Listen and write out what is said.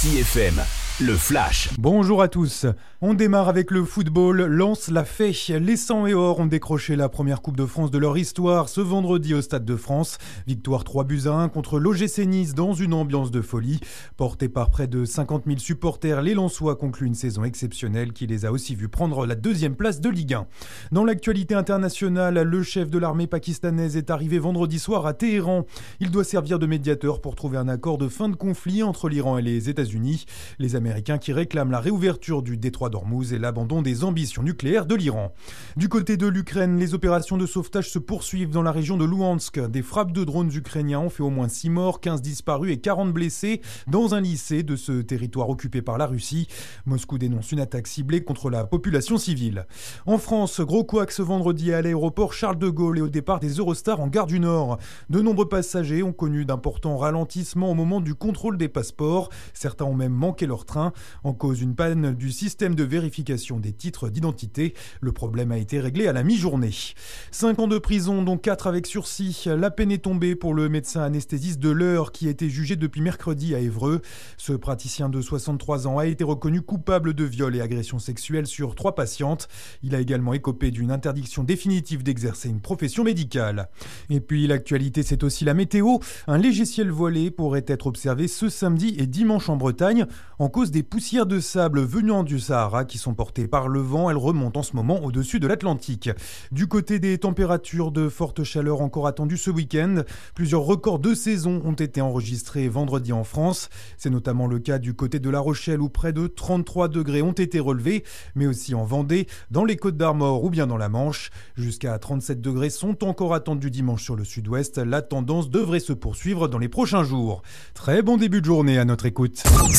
Midi FM, le Flash. Bonjour à tous. On démarre avec le football. Lens l'a fait. Les 100 et or ont décroché la première Coupe de France de leur histoire ce vendredi au Stade de France. Victoire 3-1 contre l'OGC Nice dans une ambiance de folie. Portés par près de 50 000 supporters, les Lensois concluent une saison exceptionnelle qui les a aussi vus prendre la deuxième place de Ligue 1. Dans l'actualité internationale, le chef de l'armée pakistanaise est arrivé vendredi soir à Téhéran. Il doit servir de médiateur pour trouver un accord de fin de conflit entre l'Iran et les États-Unis. Les Américains qui réclament la réouverture du détroit d'Ormuz et l'abandon des ambitions nucléaires de l'Iran. Du côté de l'Ukraine, les opérations de sauvetage se poursuivent dans la région de Louhansk. Des frappes de drones ukrainiens ont fait au moins 6 morts, 15 disparus et 40 blessés dans un lycée de ce territoire occupé par la Russie. Moscou dénonce une attaque ciblée contre la population civile. En France, gros couac ce vendredi à l'aéroport Charles de Gaulle et au départ des Eurostars en gare du Nord. De nombreux passagers ont connu d'importants ralentissements au moment du contrôle des passeports. Certains ont même manqué leur train. En cause, une panne du système de vérification des titres d'identité. Le problème a été réglé à la mi-journée. 5 ans de prison, dont 4 avec sursis. La peine est tombée pour le médecin anesthésiste de l'Eure qui a été jugé depuis mercredi à Évreux. Ce praticien de 63 ans a été reconnu coupable de viol et agression sexuelle sur 3 patientes. Il a également écopé d'une interdiction définitive d'exercer une profession médicale. Et puis l'actualité, c'est aussi la météo. Un léger ciel voilé pourrait être observé ce samedi et dimanche en Bretagne. En cause des poussières de sable venant du Sahara qui sont portées par le vent, elles remontent en ce moment au-dessus de l'Atlantique. Du côté des températures, de fortes chaleurs encore attendues ce week-end. Plusieurs records de saison ont été enregistrés vendredi en France. C'est notamment le cas du côté de La Rochelle où près de 33 degrés ont été relevés, mais aussi en Vendée, dans les Côtes-d'Armor ou bien dans la Manche. Jusqu'à 37 degrés sont encore attendus dimanche sur le sud-ouest. La tendance devrait se poursuivre dans les prochains jours. Très bon début de journée à notre écoute.